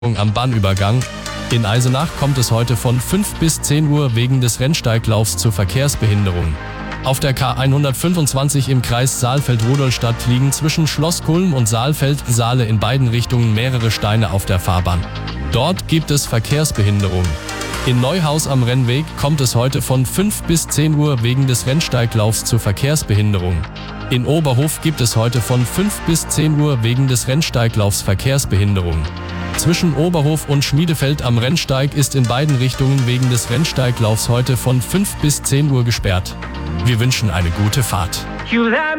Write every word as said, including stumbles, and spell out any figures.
am Bahnübergang. In Eisenach kommt es heute von fünf bis zehn Uhr wegen des Rennsteiglaufs zur Verkehrsbehinderung. Auf der K hundertfünfundzwanzig im Kreis Saalfeld-Rudolstadt liegen zwischen Schloss Kulm und Saalfeld-Saale in beiden Richtungen mehrere Steine auf der Fahrbahn. Dort gibt es Verkehrsbehinderung. In Neuhaus am Rennweg kommt es heute von fünf bis zehn Uhr wegen des Rennsteiglaufs zur Verkehrsbehinderung. In Oberhof gibt es heute von fünf bis zehn Uhr wegen des Rennsteiglaufs Verkehrsbehinderung. Zwischen Oberhof und Schmiedefeld am Rennsteig ist in beiden Richtungen wegen des Rennsteiglaufs heute von fünf bis zehn Uhr gesperrt. Wir wünschen eine gute Fahrt.